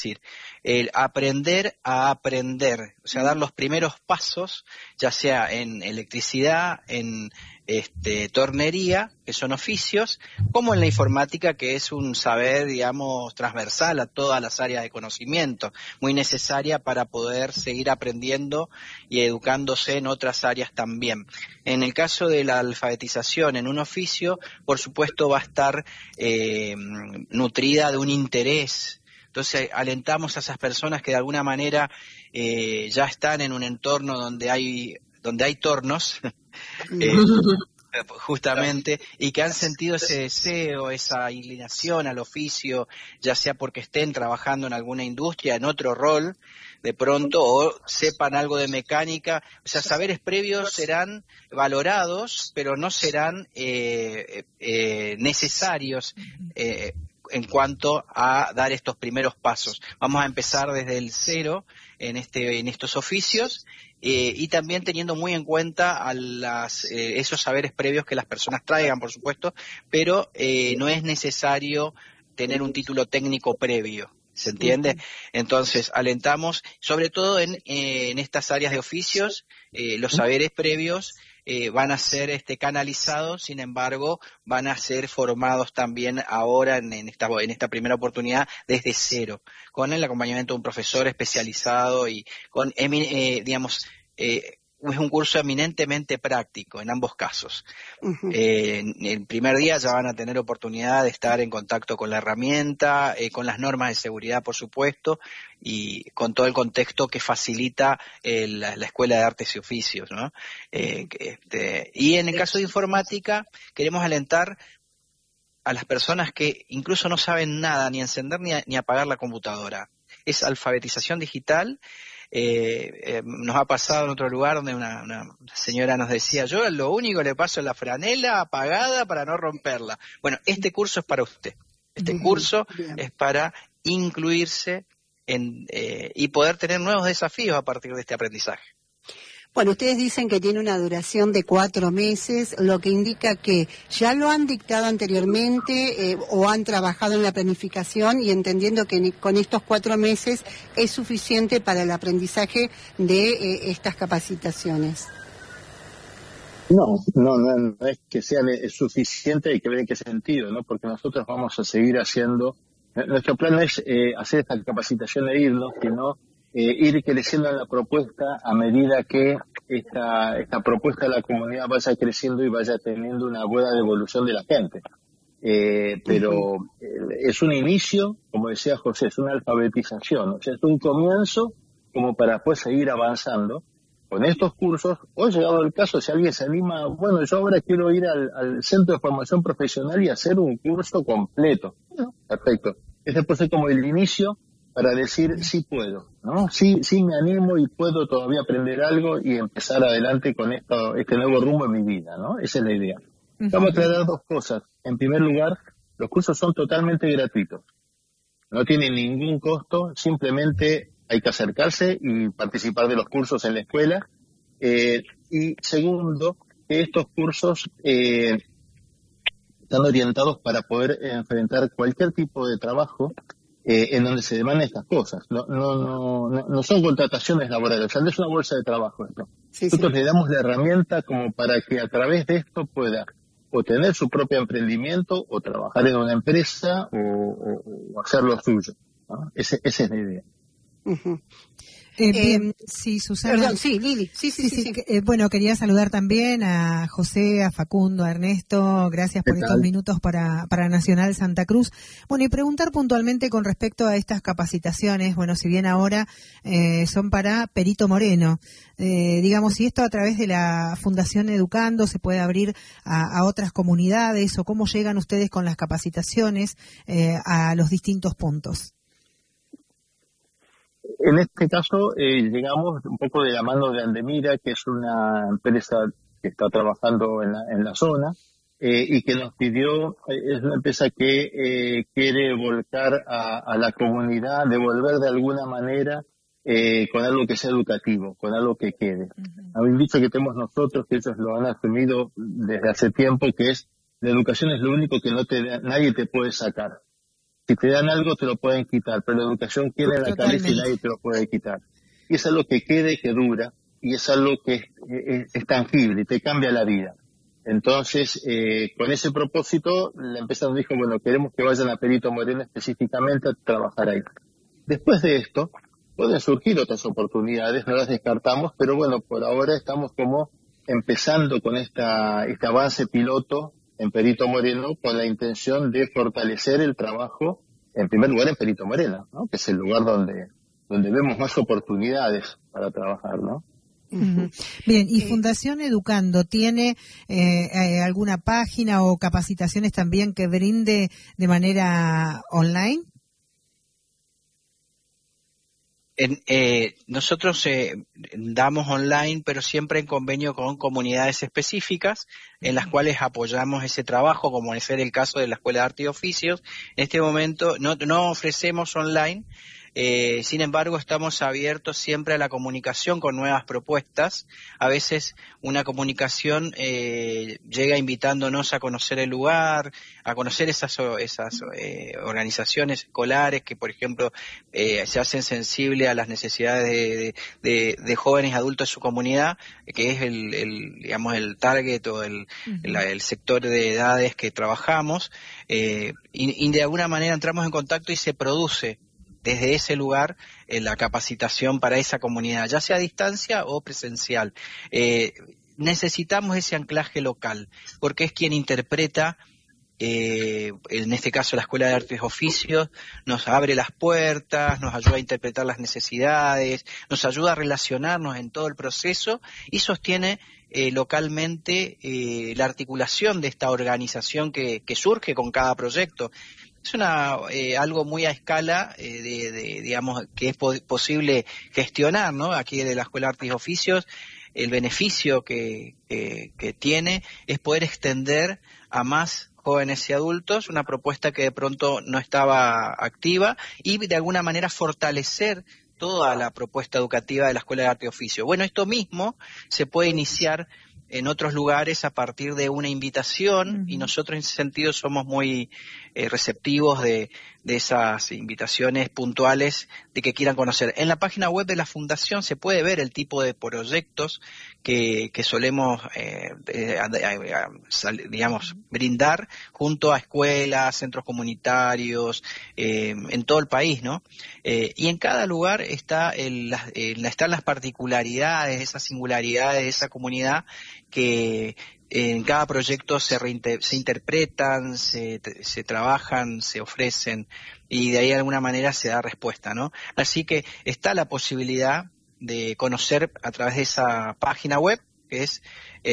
decir, el aprender a aprender, o sea, dar los primeros pasos, ya sea en electricidad, en tornería, que son oficios, como en la informática, que es un saber, digamos, transversal a todas las áreas de conocimiento, muy necesaria para poder seguir aprendiendo y educándose en otras áreas también. En el caso de la alfabetización en un oficio, por supuesto va a estar nutrida de un interés. Entonces alentamos a esas personas que de alguna manera ya están en un entorno donde hay tornos, justamente, y que han sentido ese deseo, esa inclinación al oficio, ya sea porque estén trabajando en alguna industria, en otro rol, de pronto, o sepan algo de mecánica. O sea, saberes previos serán valorados, pero no serán necesarios en cuanto a dar estos primeros pasos. Vamos a empezar desde el cero en estos oficios, y también teniendo muy en cuenta a esos saberes previos que las personas traigan, por supuesto, pero no es necesario tener un título técnico previo. ¿Se entiende? Entonces, alentamos, sobre todo en estas áreas de oficios, los saberes previos van a ser canalizados, sin embargo, van a ser formados también ahora en esta primera oportunidad desde cero, con el acompañamiento de un profesor especializado y con, digamos, es un curso eminentemente práctico en ambos casos. El primer día ya van a tener oportunidad de estar en contacto con la herramienta, con las normas de seguridad, por supuesto, y con todo el contexto que facilita la Escuela de Artes y Oficios, ¿no? Y en el caso de informática, queremos alentar a las personas que incluso no saben nada, ni encender ni apagar la computadora. Es alfabetización digital. Nos ha pasado en otro lugar donde una señora nos decía: yo lo único que le paso es la franela apagada para no romperla. Bueno, este curso es para usted. Este curso es para incluirse y poder tener nuevos desafíos a partir de este aprendizaje. Bueno, ustedes dicen que tiene una duración de 4 meses, lo que indica que ya lo han dictado anteriormente o han trabajado en la planificación, y entendiendo que con estos 4 meses es suficiente para el aprendizaje de estas capacitaciones. No es que sea suficiente, y que ver en qué sentido, ¿no? Porque nosotros vamos a seguir haciendo, nuestro plan no es hacer esta capacitación e irnos, sino ir creciendo en la propuesta a medida que esta propuesta de la comunidad vaya creciendo y vaya teniendo una buena devolución de la gente. Pero es un inicio, como decía José, es una alfabetización, o sea, es un comienzo como para después seguir avanzando con estos cursos. O llegado el caso, si alguien se anima, bueno, yo ahora quiero ir al Centro de Formación Profesional y hacer un curso completo. Perfecto. Ese puede ser como el inicio para decir sí puedo, ¿no? Sí me animo y puedo todavía aprender algo y empezar adelante con este nuevo rumbo en mi vida, ¿no? Esa es la idea. Vamos a aclarar 2 cosas. En primer lugar, los cursos son totalmente gratuitos. No tienen ningún costo, simplemente hay que acercarse y participar de los cursos en la escuela. Y segundo, que estos cursos están orientados para poder enfrentar cualquier tipo de trabajo en donde se demandan estas cosas. No son contrataciones laborales, o sea, no es una bolsa de trabajo esto. Nosotros le damos la herramienta como para que a través de esto pueda o tener su propio emprendimiento, o trabajar en una empresa, o hacer lo suyo, ¿no? Esa es la idea. Bien, sí, Susana. Perdón, sí, Lili. Sí. Bueno, quería saludar también a José, a Facundo, a Ernesto. Gracias por estos minutos para Nacional Santa Cruz. Bueno, y preguntar puntualmente con respecto a estas capacitaciones. Bueno, si bien ahora son para Perito Moreno, digamos, si esto a través de la Fundación Educando se puede abrir a otras comunidades, o cómo llegan ustedes con las capacitaciones a los distintos puntos. En este caso, llegamos un poco de la mano de Andemira, que es una empresa que está trabajando en la zona, y que nos pidió, es una empresa que quiere volcar a la comunidad, devolver de alguna manera con algo que sea educativo, con algo que quede. Habéis dicho que tenemos nosotros, que ellos lo han asumido desde hace tiempo, que es la educación es lo único que nadie te puede sacar. Si te dan algo te lo pueden quitar, pero la educación quiere en la cabeza y nadie te lo puede quitar. Y es algo que quede, que dura, y es algo que es tangible y te cambia la vida. Entonces, con ese propósito, la empresa nos dijo, bueno, queremos que vayan a Perito Moreno específicamente a trabajar ahí. Después de esto, pueden surgir otras oportunidades, no las descartamos, pero bueno, por ahora estamos como empezando con este avance piloto en Perito Moreno con la intención de fortalecer el trabajo, en primer lugar en Perito Moreno, ¿no? Que es el lugar donde vemos más oportunidades para trabajar, ¿no? Bien, ¿y Fundación Educando tiene alguna página o capacitaciones también que brinde de manera online? Nosotros damos online, pero siempre en convenio con comunidades específicas en las cuales apoyamos ese trabajo, como es el caso de la Escuela de Arte y Oficios. En este momento no ofrecemos online. Sin embargo, estamos abiertos siempre a la comunicación con nuevas propuestas. A veces una comunicación llega invitándonos a conocer el lugar, a conocer esas organizaciones escolares que, por ejemplo, se hacen sensibles a las necesidades de jóvenes adultos de su comunidad, que es el target o el sector de edades que trabajamos, y de alguna manera entramos en contacto y se produce desde ese lugar la capacitación para esa comunidad, ya sea a distancia o presencial. Necesitamos ese anclaje local, porque es quien interpreta, en este caso la Escuela de Artes y Oficios, nos abre las puertas, nos ayuda a interpretar las necesidades, nos ayuda a relacionarnos en todo el proceso y sostiene localmente la articulación de esta organización que surge con cada proyecto. Es algo muy a escala, digamos, que es posible gestionar, ¿no? Aquí de la Escuela de Artes y Oficios, el beneficio que tiene es poder extender a más jóvenes y adultos una propuesta que de pronto no estaba activa y de alguna manera fortalecer toda la propuesta educativa de la Escuela de Arte y Oficio. Bueno, esto mismo se puede iniciar en otros lugares a partir de una invitación, y nosotros en ese sentido somos muy receptivos de esas invitaciones puntuales de que quieran conocer. En la página web de la Fundación se puede ver el tipo de proyectos que solemos, digamos, brindar junto a escuelas, centros comunitarios, en todo el país, ¿no? Y en cada lugar están las particularidades, esas singularidades de esa comunidad que en cada proyecto se interpretan, se trabajan, se ofrecen y de ahí de alguna manera se da respuesta, ¿no? Así que está la posibilidad de conocer a través de esa página web que es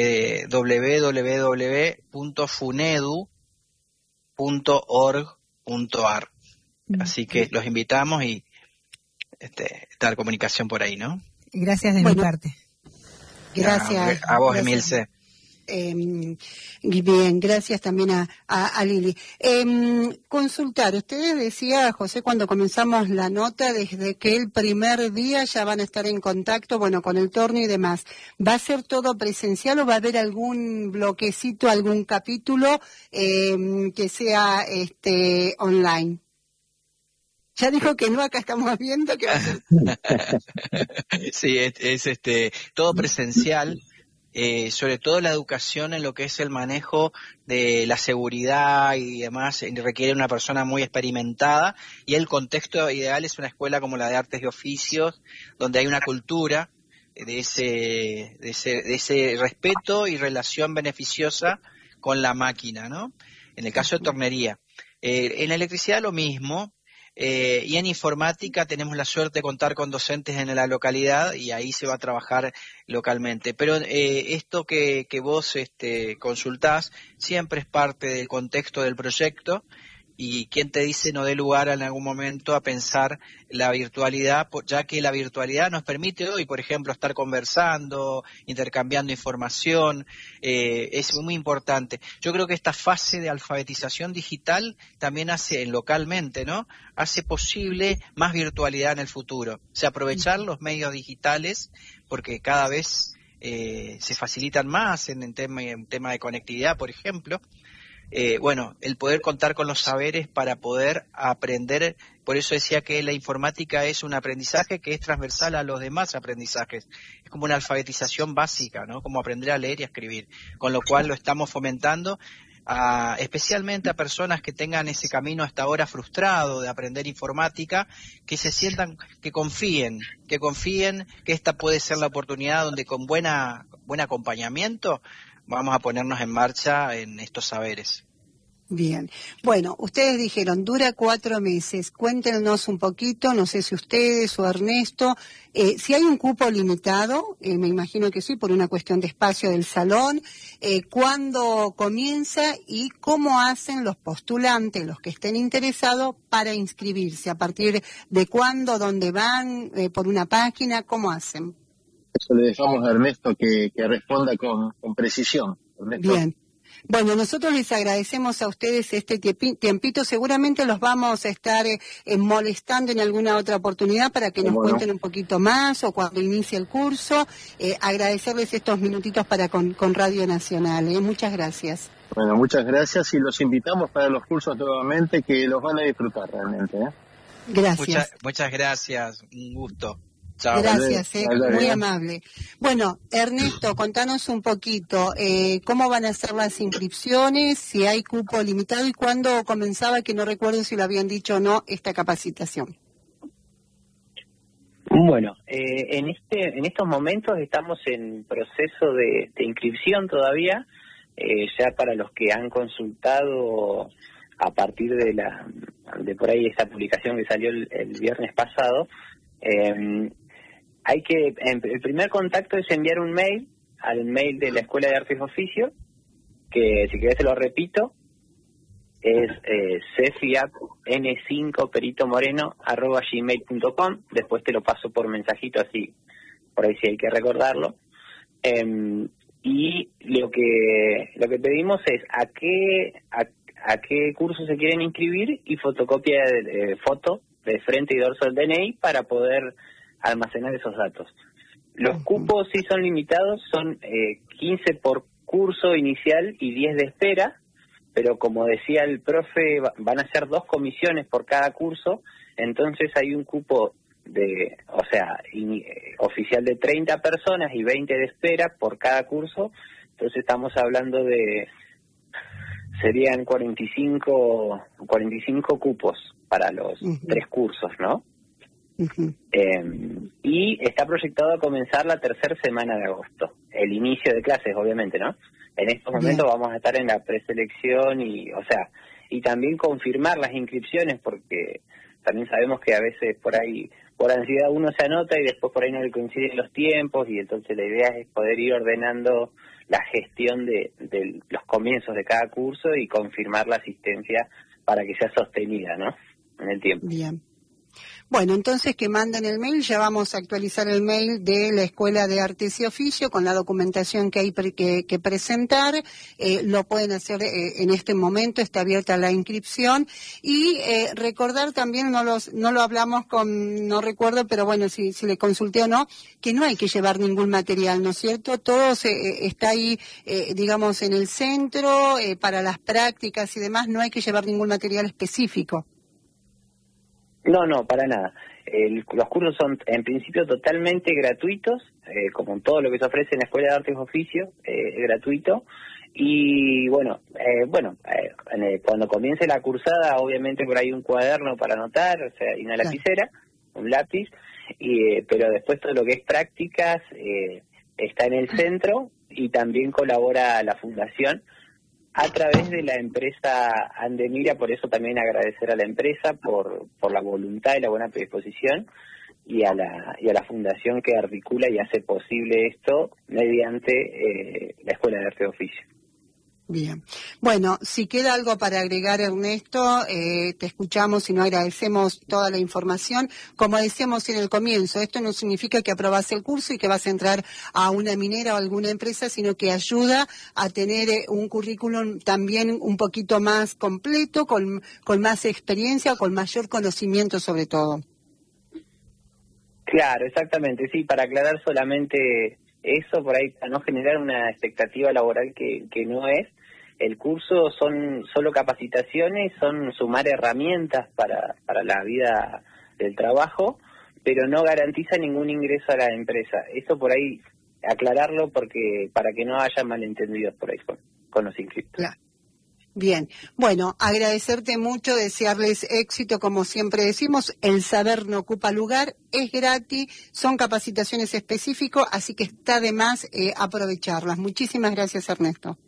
www.funedu.org.ar. Así que los invitamos y está la comunicación por ahí, ¿no? Gracias de mi parte. Gracias. A vos, gracias. Emilce. Bien, gracias también a Lili. Consultar, usted decía, José, cuando comenzamos la nota, desde que el primer día ya van a estar en contacto, bueno, con el torneo y demás. ¿Va a ser todo presencial o va a haber algún bloquecito, algún capítulo que sea online? Ya dijo que no, acá estamos viendo que va a ser... Sí, es todo presencial. Sobre todo la educación en lo que es el manejo de la seguridad y demás requiere una persona muy experimentada, y el contexto ideal es una escuela como la de Artes y Oficios, donde hay una cultura de ese respeto y relación beneficiosa con la máquina, ¿no? En el caso de tornería. En la electricidad lo mismo. Y en informática tenemos la suerte de contar con docentes en la localidad y ahí se va a trabajar localmente. Pero esto que vos consultás siempre es parte del contexto del proyecto, y quién te dice no dé lugar en algún momento a pensar la virtualidad, ya que la virtualidad nos permite hoy, por ejemplo, estar conversando, intercambiando información, es muy importante. Yo creo que esta fase de alfabetización digital también hace localmente, ¿no? Hace posible más virtualidad en el futuro. O sea, aprovechar los medios digitales, porque cada vez se facilitan más en tema de conectividad, por ejemplo. bueno, el poder contar con los saberes para poder aprender. Por eso decía que la informática es un aprendizaje que es transversal a los demás aprendizajes. Es como una alfabetización básica, ¿no? Como aprender a leer y a escribir. Con lo cual lo estamos fomentando, especialmente a personas que tengan ese camino hasta ahora frustrado de aprender informática, que se sientan, que confíen que esta puede ser la oportunidad donde con buen acompañamiento vamos a ponernos en marcha en estos saberes. Bien. Bueno, ustedes dijeron, dura 4 meses. Cuéntenos un poquito, no sé si ustedes o Ernesto, si hay un cupo limitado, me imagino que sí, por una cuestión de espacio del salón, cuándo comienza y cómo hacen los postulantes, los que estén interesados, para inscribirse, a partir de cuándo, dónde van, por una página, cómo hacen. Eso le dejamos a Ernesto que responda con precisión. Ernesto. Bien. Bueno, nosotros les agradecemos a ustedes este tiempito. Seguramente los vamos a estar molestando en alguna otra oportunidad para que nos cuenten un poquito más o cuando inicie el curso. Agradecerles estos minutitos para con Radio Nacional. Muchas gracias. Bueno, muchas gracias y los invitamos para los cursos nuevamente, que los van a disfrutar realmente. Gracias. Muchas gracias, un gusto. Chao. Gracias, muy amable. Bueno, Ernesto, contanos un poquito, ¿cómo van a ser las inscripciones? Si hay cupo limitado y cuándo comenzaba, que no recuerdo si lo habían dicho o no, esta capacitación. Bueno, en estos momentos estamos en proceso de inscripción todavía, ya para los que han consultado a partir de por ahí esta publicación que salió el viernes pasado. El primer contacto es enviar un mail al mail de la Escuela de Artes y Oficios, que si querés te lo repito, es cefiapn5peritomoreno@gmail.com. Después te lo paso por mensajito, así por ahí si hay que recordarlo. Y lo que pedimos es a qué curso se quieren inscribir y fotocopia de foto de frente y dorso del DNI para poder almacenar esos datos. Los cupos sí son limitados, son 15 por curso inicial y 10 de espera, pero como decía el profe, van a ser 2 comisiones por cada curso, entonces hay un cupo oficial de 30 personas y 20 de espera por cada curso, entonces estamos hablando serían 45 cupos para los 3 cursos, ¿no? Y está proyectado a comenzar la tercera semana de agosto, el inicio de clases, obviamente, ¿no? En estos momentos vamos a estar en la preselección y también confirmar las inscripciones, porque también sabemos que a veces por ahí, por ansiedad, uno se anota y después por ahí no le coinciden los tiempos, y entonces la idea es poder ir ordenando la gestión de los comienzos de cada curso y confirmar la asistencia para que sea sostenida, ¿no? En el tiempo. Bien. Bueno, entonces que manden el mail, ya vamos a actualizar el mail de la Escuela de Artes y Oficio con la documentación que hay que presentar. Lo pueden hacer en este momento, está abierta la inscripción. Y recordar también, no lo hablamos no recuerdo, pero bueno, si le consulté o no, que no hay que llevar ningún material, ¿no es cierto? Todo está ahí, digamos, en el centro, para las prácticas y demás, no hay que llevar ningún material específico. No, para nada. Los cursos son en principio totalmente gratuitos, como todo lo que se ofrece en la Escuela de Artes y Oficios, es gratuito. Y cuando comience la cursada, obviamente por ahí un cuaderno para anotar, o sea, y una lapicera, un lápiz, pero después todo lo que es prácticas está en el centro, y también colabora la Fundación a través de la empresa Andemira. Por eso también agradecer a la empresa por la voluntad y la buena predisposición, y a la fundación que articula y hace posible esto mediante la Escuela de Arte y Oficio. Bien. Bueno, si queda algo para agregar, Ernesto, te escuchamos y nos agradecemos toda la información. Como decíamos en el comienzo, esto no significa que aprobás el curso y que vas a entrar a una minera o alguna empresa, sino que ayuda a tener un currículum también un poquito más completo, con más experiencia, con mayor conocimiento sobre todo. Claro, exactamente, sí, para aclarar solamente eso, por ahí, para no generar una expectativa laboral que no es. el curso son solo capacitaciones, son sumar herramientas para la vida del trabajo, pero no garantiza ningún ingreso a la empresa. Eso por ahí, aclararlo porque para que no haya malentendidos por ahí con los inscriptos. Claro. Bien, bueno, agradecerte mucho, desearles éxito, como siempre decimos, el saber no ocupa lugar, es gratis, son capacitaciones específicas, así que está de más aprovecharlas. Muchísimas gracias, Ernesto.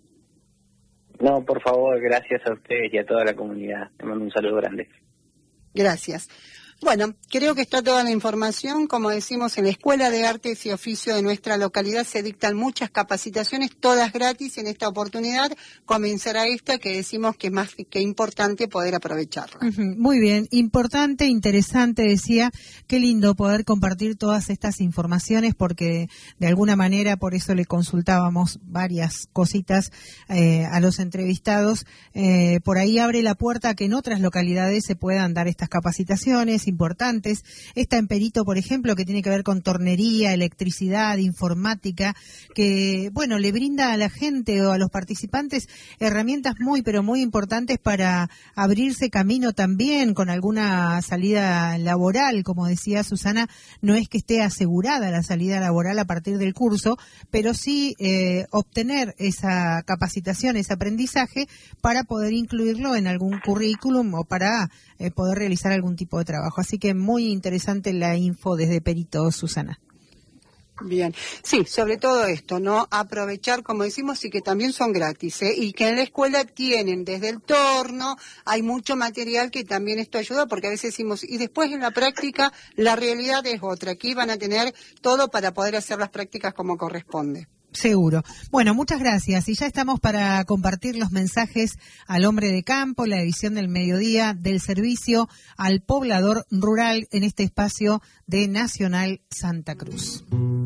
No, por favor, gracias a ustedes y a toda la comunidad. Te mando un saludo grande. Gracias. Bueno, creo que está toda la información. Como decimos, en la Escuela de Artes y Oficio de nuestra localidad se dictan muchas capacitaciones, todas gratis. En esta oportunidad comenzará esta que decimos que es más que importante poder aprovecharla. Muy bien, importante, interesante, decía. Qué lindo poder compartir todas estas informaciones porque de alguna manera por eso le consultábamos varias cositas a los entrevistados. Por ahí abre la puerta a que en otras localidades se puedan dar estas capacitaciones importantes. Esta en Perito, por ejemplo, que tiene que ver con tornería, electricidad, informática, que, bueno, le brinda a la gente o a los participantes herramientas muy, pero muy importantes para abrirse camino también con alguna salida laboral. Como decía Susana, no es que esté asegurada la salida laboral a partir del curso, pero sí obtener esa capacitación, ese aprendizaje para poder incluirlo en algún currículum o para poder realizar algún tipo de trabajo. Así que muy interesante la info desde Perito, Susana. Bien, sí, sobre todo esto, ¿no? Aprovechar, como decimos, y que también son gratis, y que en la escuela tienen desde el torno, hay mucho material que también esto ayuda, porque a veces decimos, y después en la práctica la realidad es otra, aquí van a tener todo para poder hacer las prácticas como corresponde. Seguro. Bueno, muchas gracias. Y ya estamos para compartir los mensajes al hombre de campo, la edición del mediodía del servicio al poblador rural en este espacio de Nacional Santa Cruz.